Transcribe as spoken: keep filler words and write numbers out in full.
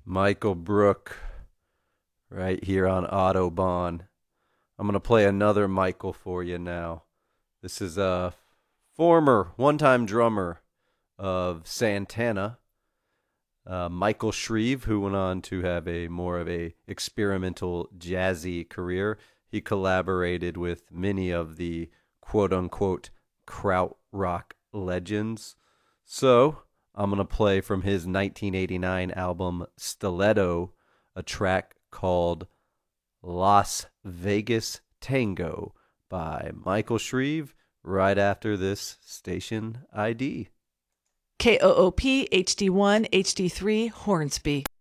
Michael Brook right here on Autobahn. I'm going to play another Michael for you now. This is a former one-time drummer of Santana, uh, Michael Shreve, who went on to have a more of a experimental jazzy career. He collaborated with many of the quote-unquote krautrock legends. So I'm going to play from his nineteen eighty-nine album Stiletto, a track called Las Vegas Tango by Michael Shreve right after this station I D. K O O P H D one H D three Hornsby.